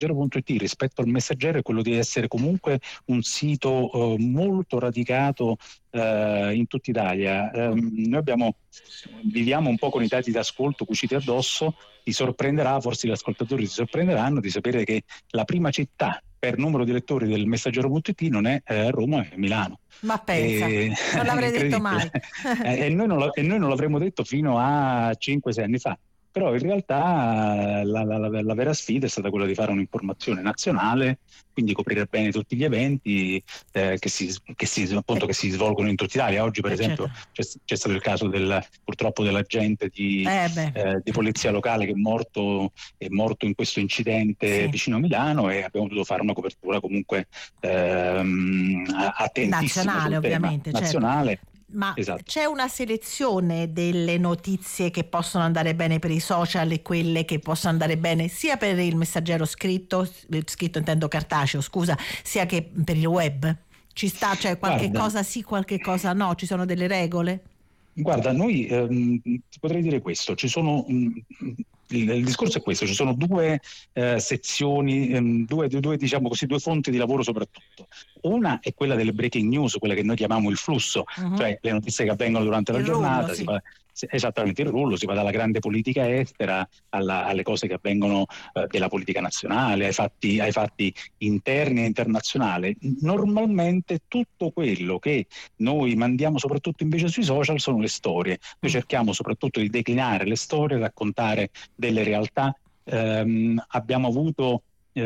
Messaggero.it rispetto al Messaggero è quello di essere comunque un sito molto radicato in tutta Italia. Noi viviamo un po' con i dati d'ascolto cuciti addosso. Ti sorprenderà, forse gli ascoltatori si sorprenderanno di sapere che la prima città per numero di lettori del Messaggero.it non è Roma, è Milano. Ma pensa, non l'avrei detto mai. E noi non l'avremmo detto fino a 5-6 anni fa. Però in realtà la vera sfida è stata quella di fare un'informazione nazionale, quindi coprire bene tutti gli eventi che si svolgono in tutta Italia. Oggi per esempio certo. c'è stato il caso purtroppo dell'agente di polizia locale che è morto in questo incidente vicino a Milano, e abbiamo dovuto fare una copertura comunque attentissima nazionale, sul tema, ovviamente, nazionale. Certo. Ma esatto. C'è una selezione delle notizie che possono andare bene per i social e quelle che possono andare bene sia per il Messaggero scritto intendo cartaceo, scusa, sia che per il web? Ci sta, cioè qualche cosa sì, qualche cosa no? Ci sono delle regole? Guarda, noi ti potrei dire questo, ci sono il discorso è questo: ci sono due sezioni, due diciamo così, due fonti di lavoro soprattutto. Una è quella delle breaking news, quella che noi chiamiamo il flusso, cioè le notizie che avvengono durante la giornata. Rullo, esattamente, il rullo, si va dalla grande politica estera alle cose che avvengono della politica nazionale, ai fatti interni e internazionali. Normalmente tutto quello che noi mandiamo soprattutto invece sui social sono le storie. Noi cerchiamo soprattutto di declinare le storie, raccontare delle realtà. Abbiamo avuto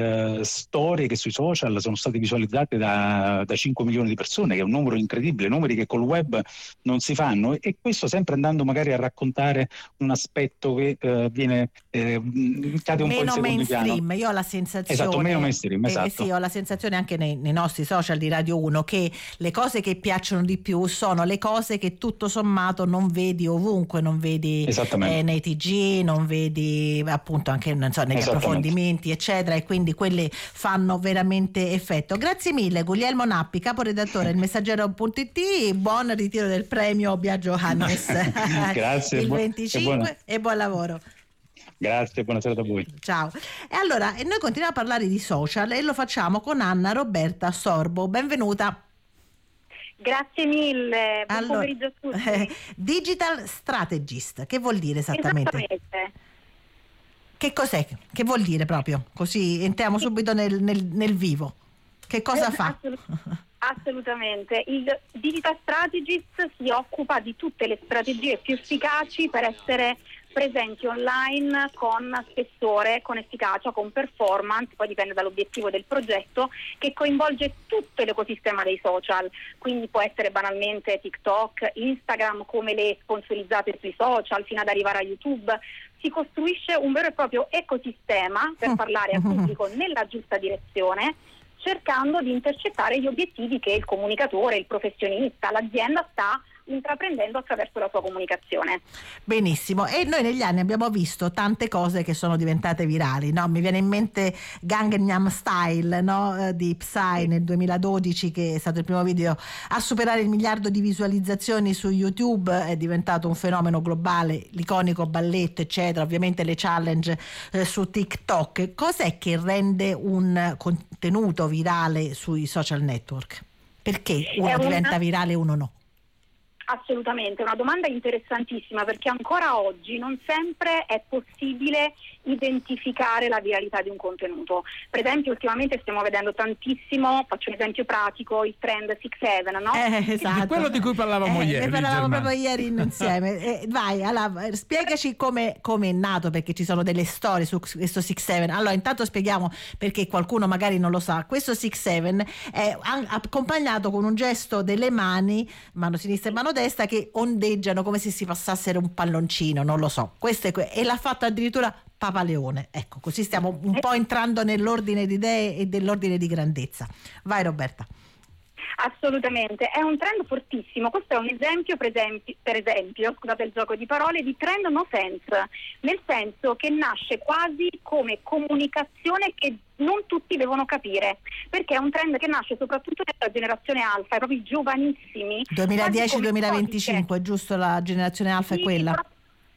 storie che sui social sono state visualizzate da 5 milioni di persone, che è un numero incredibile, numeri che col web non si fanno, e questo sempre andando magari a raccontare un aspetto che viene cade un po' in meno secondo mainstream. piano. Io ho la sensazione, esatto, meno mainstream, esatto. Sì, ho la sensazione anche nei nostri social di Radio 1 che le cose che piacciono di più sono le cose che tutto sommato non vedi ovunque, non vedi nei TG, non vedi appunto anche negli approfondimenti eccetera, e quindi quelle fanno veramente effetto. Grazie mille Guglielmo Nappi, caporedattore del Messaggero.it. Buon ritiro del premio Biagio Hannes grazie, il 25 e buon lavoro. Grazie, buonasera a voi. Ciao. E allora noi continuiamo a parlare di social e lo facciamo con Anna Roberta Sorbo. Benvenuta. Grazie mille, buon pomeriggio a tutti. Digital strategist, che vuol dire esattamente? Esattamente. Che cos'è? Che vuol dire proprio? Così entriamo subito nel vivo. Che cosa fa? Assolutamente. Il Digital Strategist si occupa di tutte le strategie più efficaci per essere presenti online con spessore, con efficacia, con performance, poi dipende dall'obiettivo del progetto, che coinvolge tutto l'ecosistema dei social, quindi può essere banalmente TikTok, Instagram, come le sponsorizzate sui social, fino ad arrivare a YouTube. Si costruisce un vero e proprio ecosistema per parlare al pubblico nella giusta direzione, cercando di intercettare gli obiettivi che il comunicatore, il professionista, l'azienda sta intraprendendo attraverso la sua comunicazione. Benissimo, e noi negli anni abbiamo visto tante cose che sono diventate virali, no? Mi viene in mente Gangnam Style, no? Di Psy nel 2012, che è stato il primo video a superare il 1 miliardo di visualizzazioni su YouTube, è diventato un fenomeno globale, l'iconico balletto eccetera, ovviamente le challenge su TikTok. Cos'è che rende un contenuto virale sui social network? Perché uno diventa virale e uno no? Assolutamente, una domanda interessantissima, perché ancora oggi non sempre è possibile identificare la viralità di un contenuto. Per esempio ultimamente stiamo vedendo tantissimo, faccio un esempio pratico, il trend 6-7, no? Esatto. Di quello di cui parlavamo ieri. Ne parlavamo proprio ieri insieme. Vai, allora, spiegaci come è nato, perché ci sono delle storie su questo 6-7. Allora intanto spieghiamo, perché qualcuno magari non lo sa. Questo 6-7 è accompagnato con un gesto delle mani, mano sinistra e mano destra, che ondeggiano come se si passassero un palloncino, non lo so. E l'ha fatto addirittura Papa Leone. Ecco, così stiamo un po' entrando nell'ordine di idee e dell'ordine di grandezza. Vai Roberta. Assolutamente, è un trend fortissimo. Questo è un esempio, per esempio, scusate il gioco di parole, di trend no sense, nel senso che nasce quasi come comunicazione che non tutti devono capire, perché è un trend che nasce soprattutto nella generazione alfa, proprio i giovanissimi. 2010-2025, giusto? La generazione alfa è quella?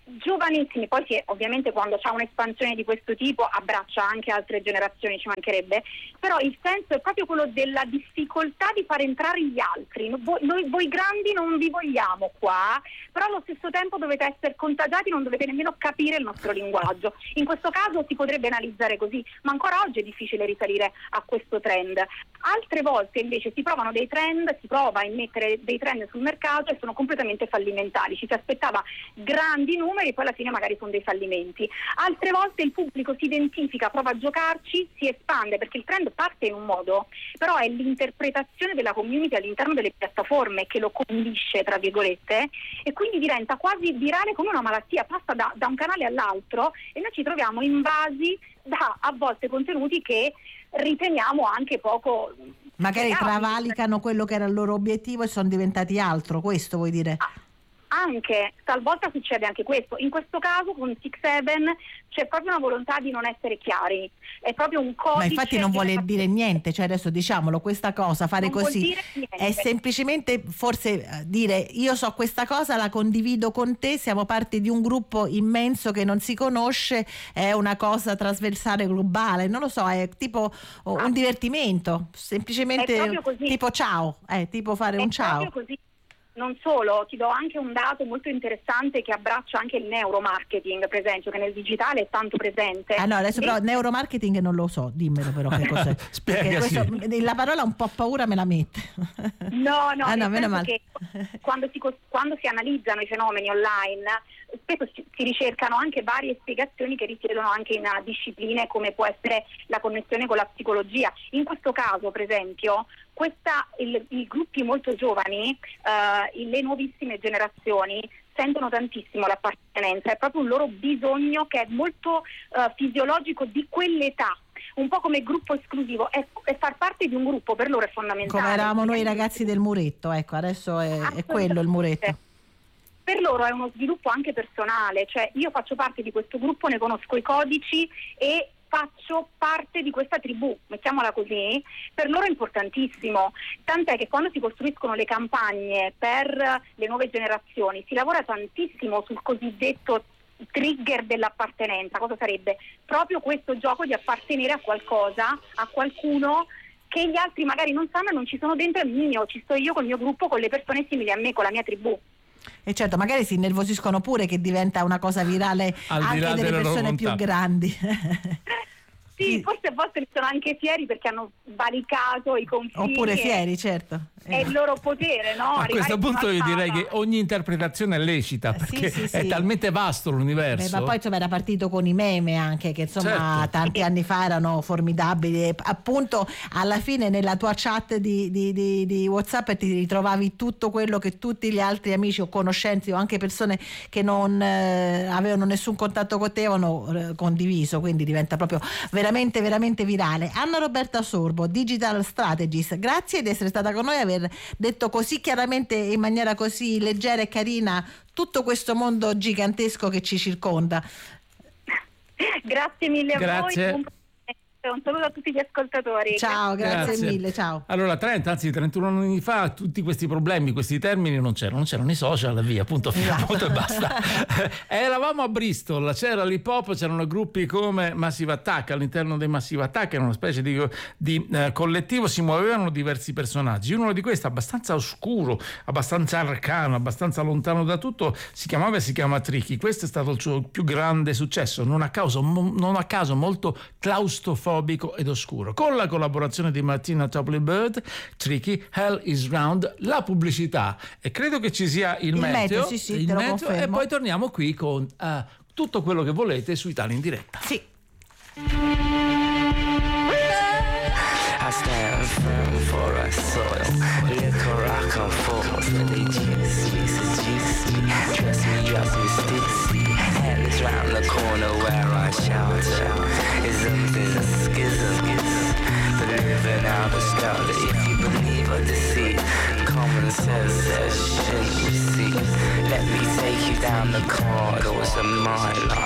giovanissimi, poi ovviamente quando c'è un'espansione di questo tipo abbraccia anche altre generazioni, ci mancherebbe, però il senso è proprio quello della difficoltà di far entrare gli altri. Voi grandi non vi vogliamo qua, però allo stesso tempo dovete essere contagiati, non dovete nemmeno capire il nostro linguaggio. In questo caso si potrebbe analizzare così, ma ancora oggi è difficile risalire a questo trend. Altre volte invece si provano dei trend, si prova a immettere dei trend sul mercato e sono completamente fallimentari. Ci si aspettava grandi numeri e poi alla fine magari sono dei fallimenti. Altre volte il pubblico si identifica, prova a giocarci, si espande, perché il trend parte in un modo, però è l'interpretazione della community all'interno delle piattaforme che lo condisce, tra virgolette, e quindi diventa quasi virale come una malattia, passa da un canale all'altro e noi ci troviamo invasi da a volte contenuti che riteniamo anche poco magari travalicano quello che era il loro obiettivo e sono diventati altro, questo vuoi dire? Anche, talvolta succede anche questo. In questo caso con 6-7 c'è proprio una volontà di non essere chiari, è proprio un codice. Ma infatti non vuole dire niente, cioè adesso diciamolo, questa cosa, fare non così è semplicemente forse dire io so questa cosa, la condivido con te, siamo parte di un gruppo immenso che non si conosce, è una cosa trasversale globale, non lo so, è tipo un divertimento, semplicemente tipo ciao, tipo fare un ciao. Proprio così. Non solo, ti do anche un dato molto interessante che abbraccia anche il neuromarketing, per esempio, che nel digitale è tanto presente. No, adesso però neuromarketing non lo so, dimmelo però che cos'è. Spiegaci. La parola un po' paura me la mette. No, meno male. Che quando si analizzano i fenomeni online, spesso si ricercano anche varie spiegazioni che risiedono anche in discipline come può essere la connessione con la psicologia. In questo caso, per esempio, i gruppi molto giovani, le nuovissime generazioni sentono tantissimo l'appartenenza, è proprio un loro bisogno che è molto fisiologico di quell'età, un po' come gruppo esclusivo, e far parte di un gruppo per loro è fondamentale. Come eravamo noi ragazzi del muretto, ecco, adesso è quello il muretto. Per loro è uno sviluppo anche personale, cioè io faccio parte di questo gruppo, ne conosco i codici e faccio parte di questa tribù, mettiamola così. Per loro è importantissimo, tant'è che quando si costruiscono le campagne per le nuove generazioni si lavora tantissimo sul cosiddetto trigger dell'appartenenza. Cosa sarebbe? Proprio questo gioco di appartenere a qualcosa, a qualcuno che gli altri magari non sanno e non ci sono dentro, è mio, ci sto io col mio gruppo, con le persone simili a me, con la mia tribù. E certo, magari si innervosiscono pure che diventa una cosa virale anche delle persone più grandi. Sì, forse a volte sono anche fieri perché hanno valicato i confini. Oppure fieri, certo. È il loro potere, no? A questo punto io direi che ogni interpretazione è lecita, perché è talmente vasto l'universo. Ma poi insomma era partito con i meme anche, che insomma tanti anni fa erano formidabili, e appunto alla fine nella tua chat di WhatsApp ti ritrovavi tutto quello che tutti gli altri amici o conoscenti o anche persone che non avevano nessun contatto con te avevano condiviso, quindi diventa proprio veramente veramente virale. Anna Roberta Sorbo, Digital Strategist, grazie di essere stata con noi, aver detto così chiaramente, in maniera così leggera e carina, tutto questo mondo gigantesco che ci circonda. Grazie mille a voi. Un saluto a tutti gli ascoltatori. Ciao, grazie mille, ciao. Allora 31 anni fa tutti questi problemi, questi termini non c'erano i social, via, punto e basta. Eravamo a Bristol, c'era l'hip hop, c'erano gruppi come Massive Attack, all'interno dei Massive Attack era una specie di collettivo, si muovevano diversi personaggi, uno di questi abbastanza oscuro, abbastanza arcano, abbastanza lontano da tutto, si chiama Tricky. Questo è stato il suo più grande successo, non a caso molto claustrofobico ed oscuro, con la collaborazione di Martina Topley Bird. Tricky, Hell is Round, la pubblicità, e credo che ci sia il meteo, sì, te lo confermo. E poi torniamo qui con tutto quello che volete su Italia in diretta. Sì. I stand firm for our soil. Liquor I come forth, they juicy. Trust me, sticky. Hands round the corner where I shout. Isms a schism. But living out a style, if you believe or deceive, common sense says shouldn't receive. Let me take you down the corridors of my life.